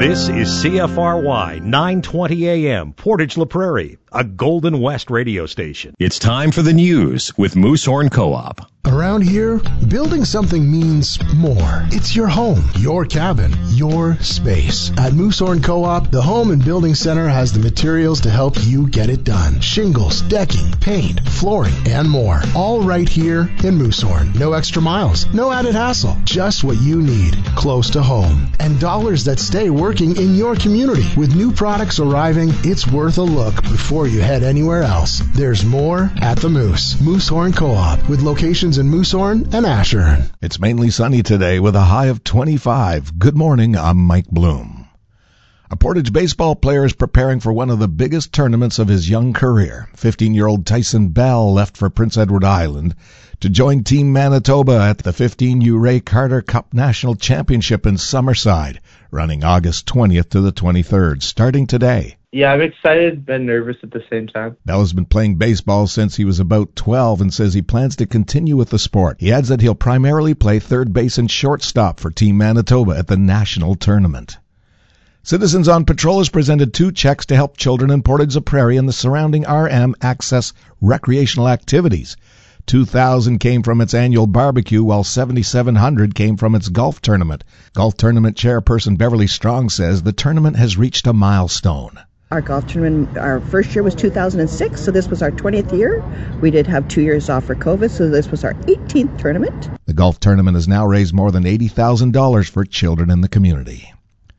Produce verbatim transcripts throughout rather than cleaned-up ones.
This is C F R Y nine twenty A M, Portage La Prairie, a Golden West radio station. It's time for the news with Moosehorn Co-op. Around here, building something means more. It's your home, your cabin, your space. At Moosehorn Co-op, the Home and Building Center has the materials to help you get it done. Shingles, decking, paint, flooring, and more. All right here in Moosehorn. No extra miles, no added hassle. Just what you need, close to home. And dollars that stay working in your community. With new products arriving, it's worth a look before you head anywhere else. There's more at the Moose. Moosehorn Co-op, with locations in Moosehorn and Ashern. It's mainly sunny today with a high of twenty-five. Good morning, I'm Mike Bloom. A Portage baseball player is preparing for one of the biggest tournaments of his young career. fifteen-year-old Tyson Bell left for Prince Edward Island to join Team Manitoba at the fifteen U Ray Carter Cup National Championship in Summerside, running August twentieth to the twenty-third, starting today. Yeah, I'm excited and nervous at the same time. Bell has been playing baseball since he was about twelve and says he plans to continue with the sport. He adds that he'll primarily play third base and shortstop for Team Manitoba at the national tournament. Citizens on Patrol has presented two checks to help children in Portage La Prairie and the surrounding R M access recreational activities. two thousand came from its annual barbecue, while seventy-seven hundred came from its golf tournament. Golf tournament chairperson Beverly Strong says the tournament has reached a milestone. Our golf tournament, our first year was two thousand six, so this was our twentieth year. We did have two years off for COVID, so this was our eighteenth tournament. The golf tournament has now raised more than eighty thousand dollars for children in the community.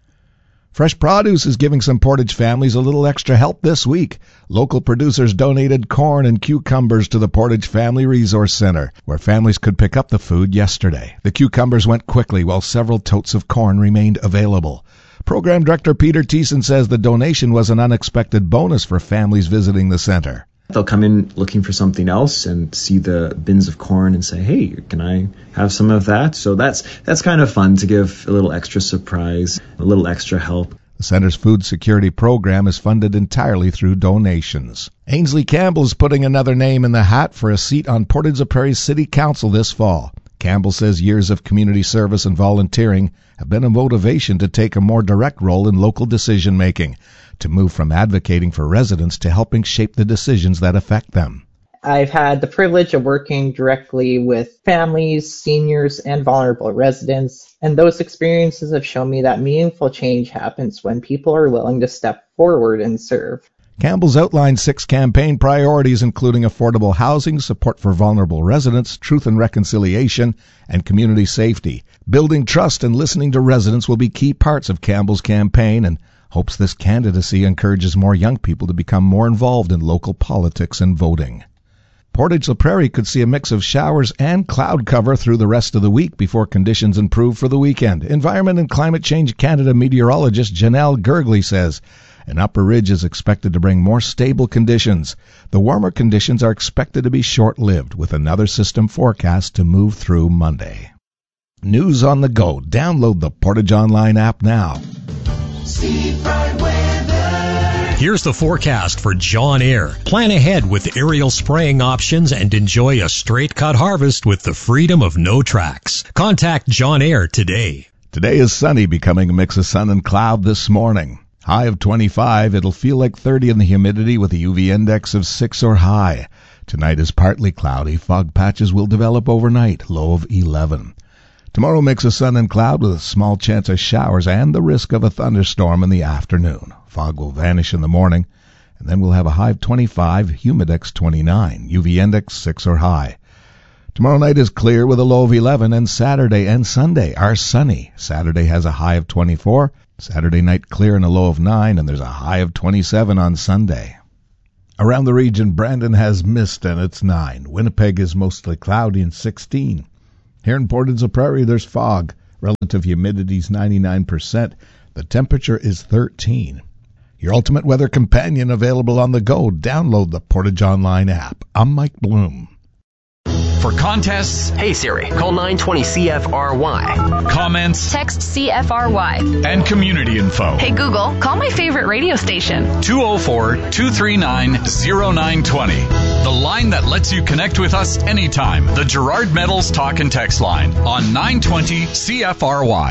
Fresh Produce is giving some Portage families a little extra help this week. Local producers donated corn and cucumbers to the Portage Family Resource Center, where families could pick up the food yesterday. The cucumbers went quickly, while several totes of corn remained available. Program Director Peter Thiessen says the donation was an unexpected bonus for families visiting the center. They'll come in looking for something else and see the bins of corn and say, hey, can I have some of that? So that's that's kind of fun to give a little extra surprise, a little extra help. The center's food security program is funded entirely through donations. Ainsley Campbell is putting another name in the hat for a seat on Portage La Prairie City Council this fall. Campbell says years of community service and volunteering have been a motivation to take a more direct role in local decision-making, to move from advocating for residents to helping shape the decisions that affect them. I've had the privilege of working directly with families, seniors, and vulnerable residents, and those experiences have shown me that meaningful change happens when people are willing to step forward and serve. Campbell's outlined six campaign priorities, including affordable housing, support for vulnerable residents, truth and reconciliation, and community safety. Building trust and listening to residents will be key parts of Campbell's campaign, and hopes this candidacy encourages more young people to become more involved in local politics and voting. Portage La Prairie could see a mix of showers and cloud cover through the rest of the week before conditions improve for the weekend. Environment and Climate Change Canada meteorologist Janelle Gergley says an upper ridge is expected to bring more stable conditions. The warmer conditions are expected to be short-lived, with another system forecast to move through Monday. News on the go. Download the Portage Online app now. Here's the forecast for John Eyre. Plan ahead with aerial spraying options and enjoy a straight-cut harvest with the freedom of no tracks. Contact John Eyre today. Today is sunny, becoming a mix of sun and cloud this morning. High of twenty-five. It'll feel like thirty in the humidity with a U V index of six or high. Tonight is partly cloudy. Fog patches will develop overnight. Low of eleven. Tomorrow mix of sun and cloud with a small chance of showers and the risk of a thunderstorm in the afternoon. Fog will vanish in the morning, and then we'll have a high of twenty-five, humidex twenty-nine, U V index six or high. Tomorrow night is clear with a low of eleven, and Saturday and Sunday are sunny. Saturday has a high of twenty-four, Saturday night clear and a low of nine, and there's a high of twenty-seven on Sunday. Around the region, Brandon has mist and it's nine. Winnipeg is mostly cloudy and sixteen. Here in Portage La Prairie, there's fog. Relative humidity is ninety-nine percent. The temperature is thirteen. Your ultimate weather companion available on the go. Download the Portage Online app. I'm Mike Bloom. For contests, hey Siri, call nine twenty C F R Y. Comments, text C F R Y. And community info. Hey Google, call my favorite radio station. two oh four, two three nine, oh nine two oh. The line that lets you connect with us anytime. The Gerard Metals Talk and Text line on nine twenty C F R Y.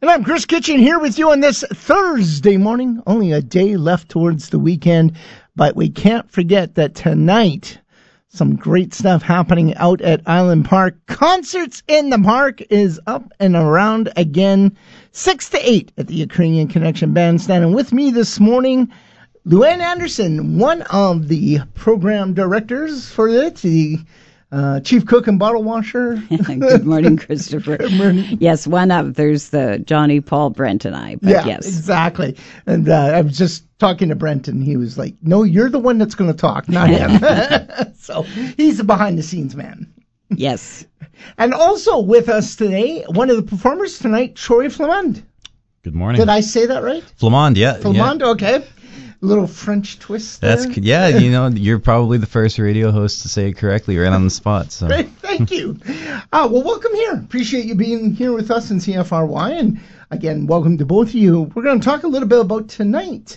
And I'm Chris Kitchen here with you on this Thursday morning. Only a day left towards the weekend, but we can't forget that tonight, some great stuff happening out at Island Park. Concerts in the Park is up and around again, six to eight at the Ukrainian Connection Bandstand. And with me this morning, Luann Anderson, one of the program directors for it, the Uh, chief cook and bottle washer. Good morning, Christopher. Good morning. Yes, one of. There's the Johnny, Paul, Brent, and I. But yeah, yes. Exactly. And uh, I was just talking to Brent, and he was like, no, you're the one that's going to talk, not him. So he's the behind-the-scenes man. Yes. And also with us today, one of the performers tonight, Troy Flamand. Good morning. Did I say that right? Flamand, yeah. Flamand, yeah. Okay. Little French twist there. That's yeah, you know, you're probably the first radio host to say it correctly right on the spot. So Great, thank you. Uh, well, welcome here. Appreciate you being here with us in C F R Y, and again, welcome to both of you. We're going to talk a little bit about tonight.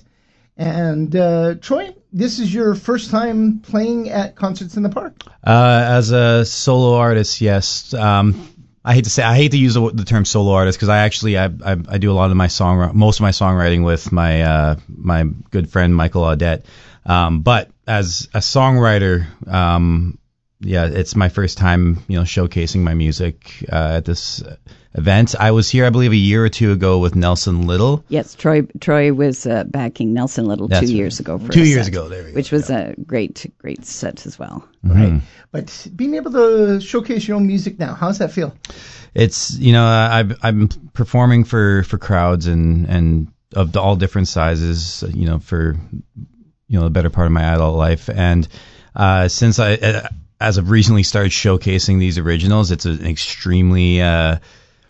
And uh, Troy, this is your first time playing at Concerts in the Park. Uh, as a solo artist, yes. Um, I hate to say, I hate to use the, the term solo artist because I actually I, I I do a lot of my song most of my songwriting with my uh, my good friend Michael Audette. Um, but as a songwriter, um, yeah, it's my first time, you know, showcasing my music uh, at this event. I was here, I believe, a year or two ago with Nelson Little. Yes, Troy Troy was uh, backing Nelson Little That's two right. years ago. For two a years set, ago, there we go. Which was yeah. a great, great set as well. Mm-hmm. Right. But being able to showcase your own music now, how's that feel? It's, you know, I've I'm performing for, for crowds and, and of the, all different sizes, you know, for, you know, the better part of my adult life. And uh, since I, uh, as I've recently started showcasing these originals, it's an extremely uh,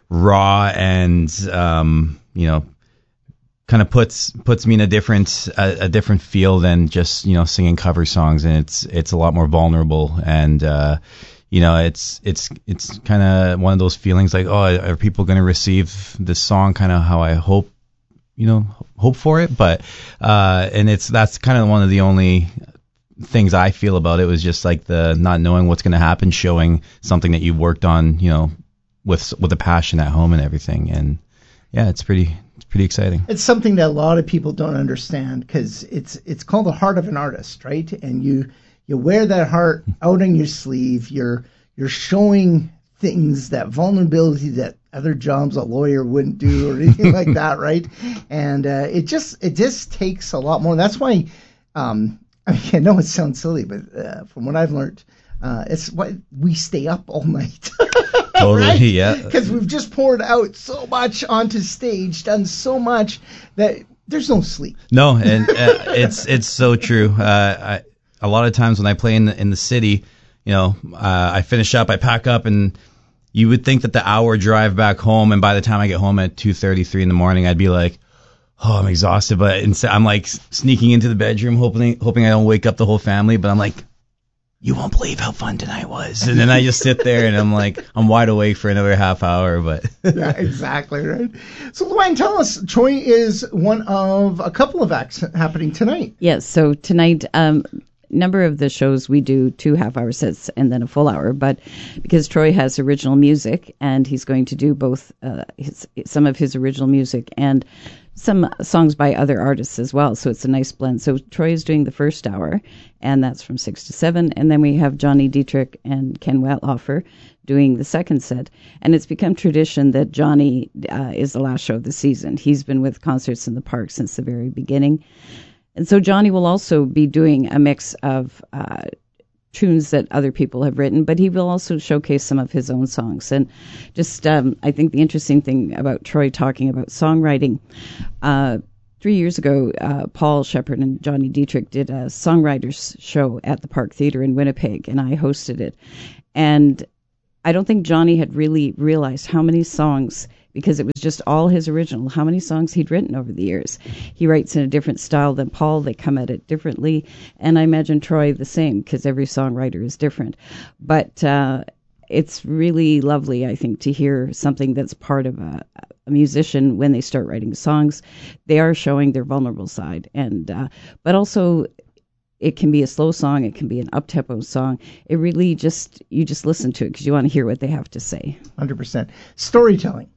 raw and, um, you know, kind of puts puts me in a different a, a different feel than just, you know, singing cover songs, and it's it's a lot more vulnerable, and uh, you know, it's it's it's kind of one of those feelings like, oh, are people going to receive this song kind of how I hope, you know, hope for it? But uh, and it's that's kind of one of the only things I feel about it was just like the not knowing what's going to happen, showing something that you've worked on, you know, with with a passion at home and everything, and yeah, it's pretty. It's pretty exciting. It's something that a lot of people don't understand because it's it's called the heart of an artist, right? And you you wear that heart out on your sleeve. You're you're showing things, that vulnerability that other jobs a lawyer wouldn't do or anything like that, right? And uh, it just it just takes a lot more. That's why um, I mean, I know it sounds silly, but uh, from what I've learned, uh, it's why we stay up all night. Totally, right? yeah. Because we've just poured out so much onto stage, done so much that there's no sleep. No, and uh, it's it's so true. Uh, I, a lot of times when I play in the, in the city, you know, uh, I finish up, I pack up, and you would think that the hour drive back home, and by the time I get home at two thirty, three in the morning, I'd be like, oh, I'm exhausted. But instead, I'm like sneaking into the bedroom, hoping hoping I don't wake up the whole family. But I'm like, you won't believe how fun tonight was. And then I just sit there and I'm like, I'm wide awake for another half hour. But yeah, exactly, right. So, Luann, tell us, Troy is one of a couple of acts happening tonight. Yes, so tonight, um, number of the shows we do two half-hour sets and then a full hour, but because Troy has original music and he's going to do both uh, his, some of his original music and some songs by other artists as well, so it's a nice blend. So Troy is doing the first hour, and that's from six to seven, and then we have Johnny Dietrich and Ken Wettlaufer doing the second set, and it's become tradition that Johnny uh, is the last show of the season. He's been with Concerts in the Park since the very beginning, and so Johnny will also be doing a mix of uh, tunes that other people have written, but he will also showcase some of his own songs. And just, um, I think the interesting thing about Troy talking about songwriting, uh, three years ago, uh, Paul Shepard and Johnny Dietrich did a songwriters show at the Park Theatre in Winnipeg, and I hosted it. And I don't think Johnny had really realized how many songs, because it was just all his original, how many songs he'd written over the years. He writes in a different style than Paul. They come at it differently. And I imagine Troy the same, because every songwriter is different. But uh, it's really lovely, I think, to hear something that's part of a, a musician when they start writing songs. They are showing their vulnerable side. and uh, But also, it can be a slow song. It can be an up-tempo song. It really just, you just listen to it because you want to hear what they have to say. one hundred percent. Storytelling.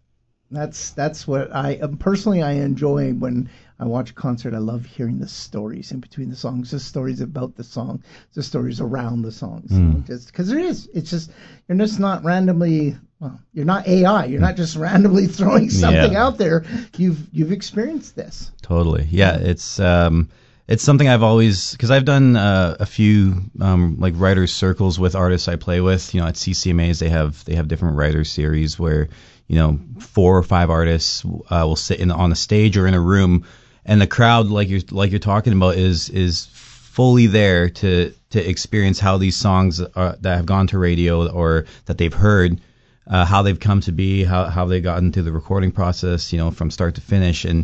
That's that's what I um, personally I enjoy when I watch a concert. I love hearing the stories in between the songs, the stories about the song, the stories around the songs. Mm. You know, just because there is, it's just you're just not randomly. Well, you're not A I. You're not just randomly throwing something Yeah. out there. You've you've experienced this. Totally. Yeah, it's um, it's something I've always, because I've done uh, a few um, like writers circles with artists I play with. You know, at C C M As they have they have different writer series where, you know, four or five artists uh, will sit in on a stage or in a room, and the crowd, like you're like you're talking about, is is fully there to to experience how these songs are, that have gone to radio or that they've heard. Uh, how they've come to be, how how they gotten through the recording process, you know, from start to finish. And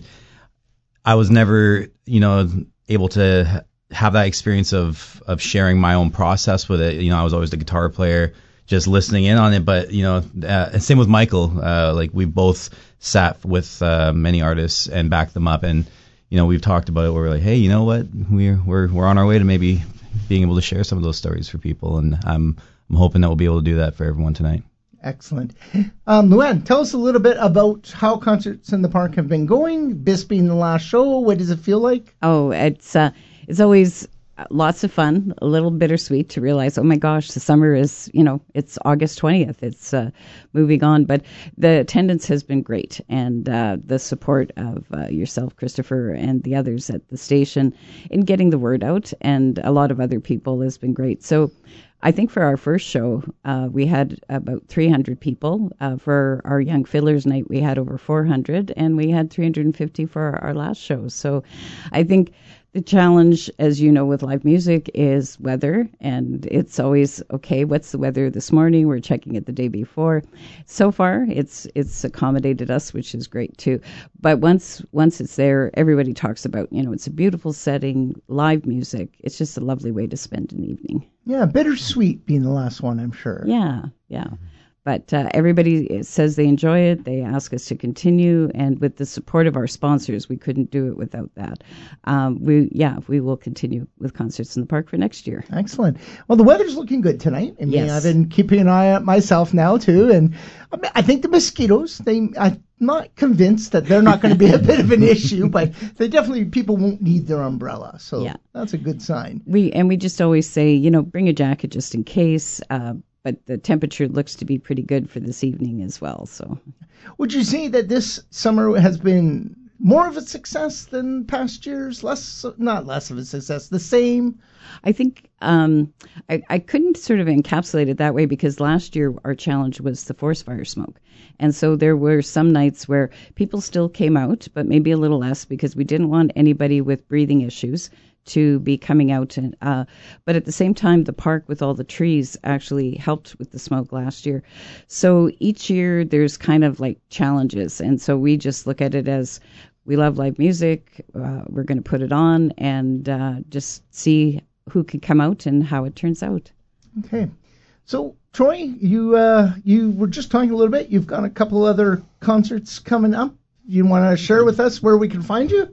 I was never, you know, able to ha- have that experience of of sharing my own process with it. You know, I was always the guitar player, just listening in on it. But you know, uh, and same with Michael. Uh, like we both sat with uh, many artists and backed them up, and you know, we've talked about it. Where we're like, hey, you know what, we're we're we're on our way to maybe being able to share some of those stories for people, and I'm I'm hoping that we'll be able to do that for everyone tonight. Excellent. Um, Luann, tell us a little bit about how Concerts in the Park have been going. This being the last show, what does it feel like? Oh, it's uh, it's always lots of fun, a little bittersweet to realize, oh my gosh, the summer is, you know, it's August twentieth. It's uh, moving on. But the attendance has been great, and uh, the support of uh, yourself, Christopher, and the others at the station in getting the word out, and a lot of other people has been great. So I think for our first show, uh, we had about three hundred people. Uh, for our Young Fiddlers Night, we had over four hundred, and we had three hundred fifty for our, our last show. So I think the challenge, as you know, with live music is weather, and it's always, okay, what's the weather this morning? We're checking it the day before. So far, it's it's accommodated us, which is great too. But once once it's there, everybody talks about, you know, it's a beautiful setting, live music. It's just a lovely way to spend an evening. Yeah, bittersweet being the last one, I'm sure. Yeah, yeah. But uh, everybody says they enjoy it. They ask us to continue, and with the support of our sponsors, we couldn't do it without that. Um, we, yeah, we will continue with Concerts in the Park for next year. Excellent. Well, the weather's looking good tonight. I mean, Yes. I've been keeping an eye on myself now too, and I, mean, I think the mosquitoes. They, I'm not convinced that they're not going to be a bit of an issue, but they definitely people won't need their umbrella. So Yeah. that's a good sign. We and we just always say, you know, bring a jacket just in case. Uh, but the temperature looks to be pretty good for this evening as well. So, Would you say that this summer has been more of a success than past years? Less, not less of a success, the same? I think um, I, I couldn't sort of encapsulate it that way because last year our challenge was the forest fire smoke. And so there were some nights where people still came out, but maybe a little less because we didn't want anybody with breathing issues to be coming out. And, uh, but at the same time, the park with all the trees actually helped with the smoke last year. So each year there's kind of like challenges. And so we just look at it as we love live music. Uh, we're going to put it on and uh, just see who can come out and how it turns out. Okay. So, Troy, you uh, you were just talking a little bit. You've got a couple other concerts coming up. You want to share with us where we can find you?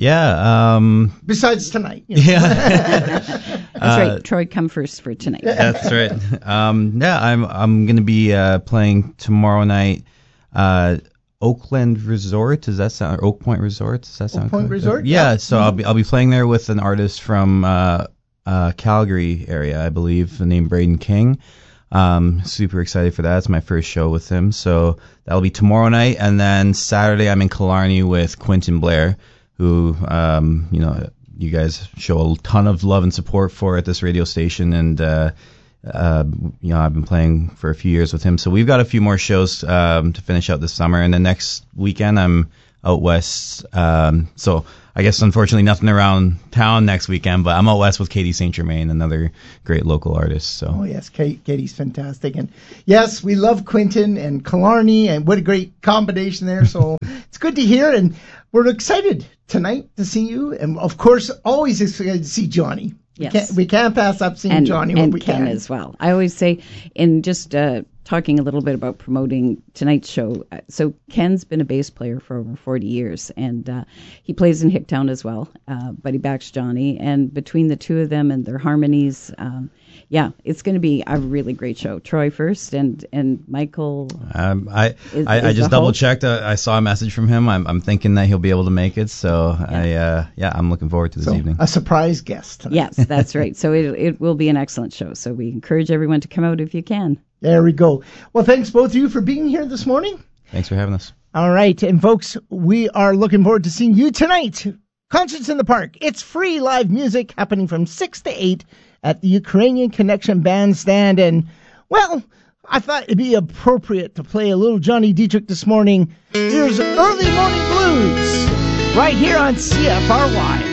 Yeah. Um, Besides tonight. You know. Yeah. That's Uh, right. Troy, come first for tonight. That's right. Um, yeah, I'm I'm going to be uh, playing tomorrow night. Uh, Oakland Resort, does that sound? Or Oak Point Resort, does that sound? Oak Point correct? Resort, Yeah. yeah. So I'll be I'll be playing there with an artist from uh, uh, Calgary area, I believe, named Braden King. Um, super excited for that. It's my first show with him, so that'll be tomorrow night, and then Saturday I'm in Killarney with Quentin Blair, who um, you know you guys show a ton of love and support for at this radio station, and uh, uh, you know I've been playing for a few years with him, so we've got a few more shows um, to finish out this summer, and then next weekend I'm out west. Um, so I guess unfortunately nothing around town next weekend, but I'm out west with Katie Saint Germain, another great local artist. So. Oh, yes, Kate, Katie's fantastic. And yes, we love Quentin and Killarney, and what a great combination there. So it's good to hear, and we're excited tonight to see you. And, of course, always excited to see Johnny. Yes. We can't, we can't pass up seeing and, Johnny when and we Ken can. as well. I always say, in just uh, talking a little bit about promoting tonight's show. So Ken's been a bass player for over forty years, and uh, he plays in Hicktown as well, uh, but he backs Johnny. And between the two of them and their harmonies, um, yeah, it's going to be a really great show. Troy first, and and Michael. Um, I is, I, is I just double host. checked. Uh, I saw a message from him. I'm I'm thinking that he'll be able to make it. So yeah. I uh, yeah, I'm looking forward to this So, evening. a surprise guest tonight. Yes, that's right. So it it will be an excellent show. So we encourage everyone to come out if you can. There we go. Well, thanks both of you for being here this morning. Thanks for having us. All right, and folks, we are looking forward to seeing you tonight. Concerts in the Park. It's free live music happening from six to eight at the Ukrainian Connection Bandstand. And, well, I thought it'd be appropriate to play a little Johnny Dietrich this morning. Here's Early Morning Blues right here on C F R Y.